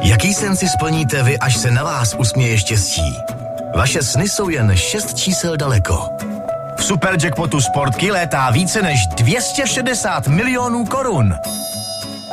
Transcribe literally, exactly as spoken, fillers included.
Jaký sen si splníte vy, až se na vás usměje štěstí? Vaše sny jsou jen šest čísel daleko. V Superjackpotu Sportky létá více než dvě stě šedesát milionů korun.